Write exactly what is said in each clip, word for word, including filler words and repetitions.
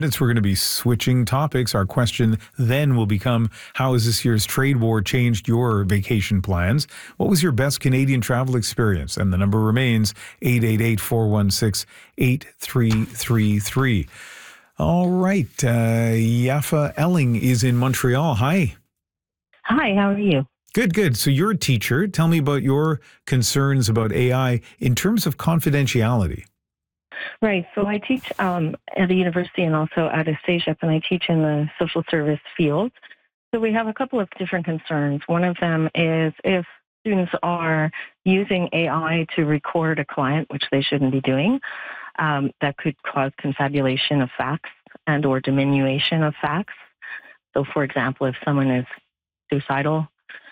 We're going to be switching topics. Our question then will become, how has this year's trade war changed your vacation plans? What was your best Canadian travel experience? And the number remains eight eight eight, four one six, eight three three three. All right. Uh, Yafa Elling is in Montreal. Hi. Hi, how are you? Good, good. So you're a teacher. Tell me about your concerns about A I in terms of confidentiality. Right. So I teach um, at a university and also at a CEGEP, and I teach in the social service field. So we have a couple of different concerns. One of them is if students are using A I to record a client, which they shouldn't be doing, um, that could cause confabulation of facts and or diminution of facts. So, for example, if someone is suicidal,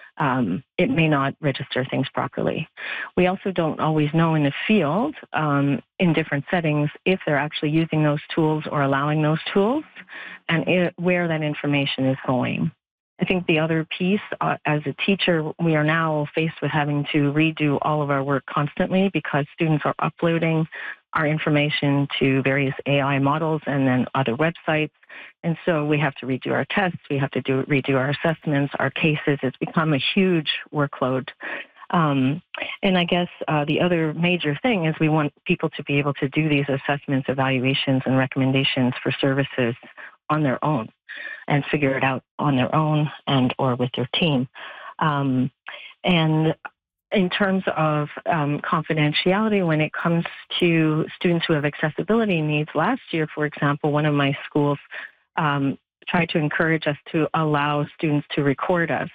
Um, it may not register things properly. We also don't always know in the field, um, in different settings, if they're actually using those tools or allowing those tools, and it, where that information is going. I think the other piece, uh, as a teacher, we are now faced with having to redo all of our work constantly because students are uploading our information to various A I models and then other websites. And so we have to redo our tests, we have to do redo our assessments, our cases. It's become a huge workload. Um, and I guess uh, the other major thing is we want people to be able to do these assessments, evaluations, and recommendations for services on their own and figure it out on their own and or with their team. Um, and in terms of um, confidentiality, when it comes to students who have accessibility needs, last year, for example, one of my schools um, tried to encourage us to allow students to record us.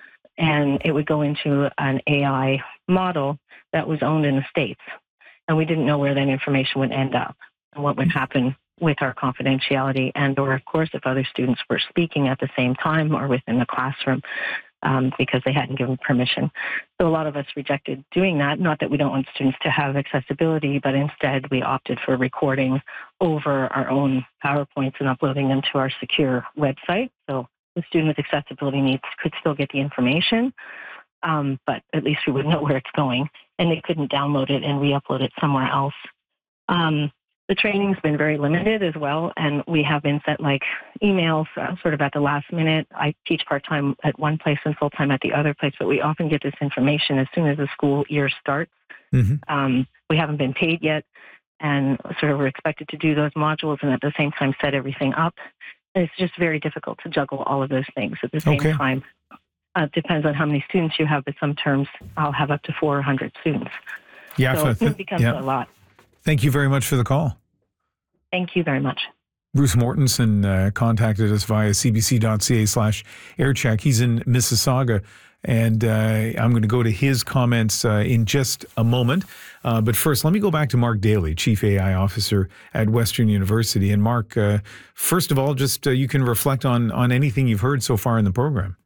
And it would go into an A I model that was owned in the States. And we didn't know where that information would end up and what would happen with our confidentiality and or, of course, if other students were speaking at the same time or within the classroom. Um, because they hadn't given permission. So a lot of us rejected doing that. Not that we don't want students to have accessibility, but instead we opted for recording over our own PowerPoints and uploading them to our secure website. So the student with accessibility needs could still get the information, um, but at least we would know where it's going, and they couldn't download it and re-upload it somewhere else. Um, The training's been very limited as well, and we have been sent like emails uh, sort of at the last minute. I teach part-time at one place and full-time at the other place, but we often get this information as soon as the school year starts. Mm-hmm. Um, we haven't been paid yet, and sort of we're expected to do those modules and at the same time set everything up. And it's just very difficult to juggle all of those things at the same okay. time. Uh, it depends on how many students you have, but some terms I'll have up to four hundred students. Yeah, so th- it becomes yeah. a lot. Thank you very much for the call. Thank you very much. Bruce Mortensen uh, contacted us via cbc.ca slash aircheck. He's in Mississauga, and uh, I'm going to go to his comments uh, in just a moment. Uh, but first, let me go back to Mark Daly, Chief A I Officer at Western University. And Mark, uh, first of all, just uh, you can reflect on, on anything you've heard so far in the program.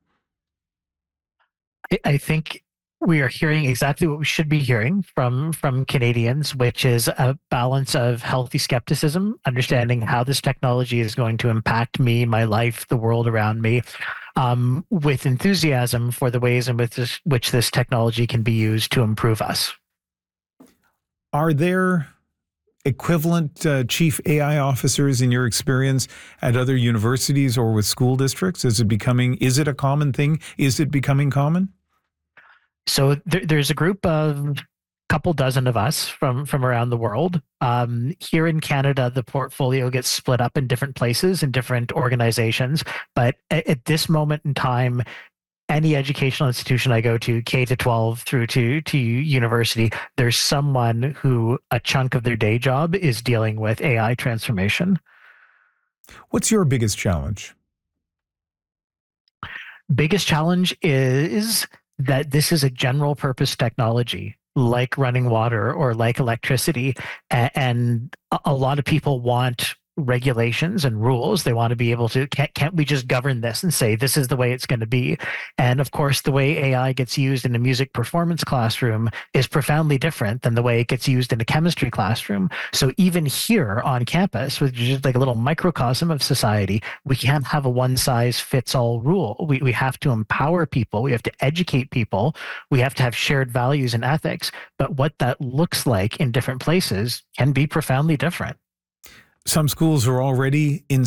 I think we are hearing exactly what we should be hearing from, from Canadians, which is a balance of healthy skepticism, understanding how this technology is going to impact me, my life, the world around me, um, with enthusiasm for the ways in which this, which this technology can be used to improve us. Are there equivalent uh, chief A I officers in your experience at other universities or with school districts? Is it becoming, is it a common thing? Is it becoming common? So there, there's a group of couple dozen of us from, from around the world. Um, here in Canada, the portfolio gets split up in different places in different organizations. But at, at this moment in time, any educational institution I go to, K to twelve through to, to university, there's someone who a chunk of their day job is dealing with A I transformation. What's your biggest challenge? Biggest challenge is that this is a general purpose technology, like running water or like electricity. And a lot of people want regulations and rules. They want to be able to, can't, can't we just govern this and say, this is the way it's going to be? And of course, the way A I gets used in a music performance classroom is profoundly different than the way it gets used in a chemistry classroom. So even here on campus, which is just like a little microcosm of society, we can't have a one size fits all rule. We, we have to empower people. We have to educate people. We have to have shared values and ethics. But what that looks like in different places can be profoundly different. some schools are already in